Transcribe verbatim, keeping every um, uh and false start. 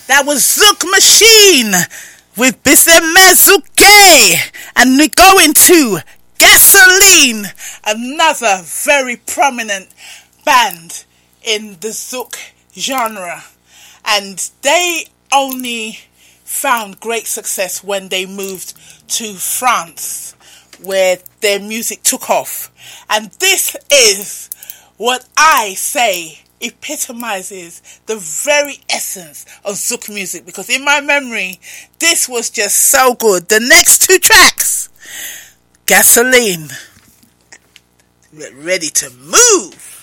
That was Zouk Machine with Bisemezuke. And we go into Gasoline, another very prominent band in the Zouk genre. And they only found great success when they moved to France, where their music took off. And this is what I say epitomizes the very essence of Zouk music, because in my memory this was just so good. The next two tracks, Gasoline, get ready to move.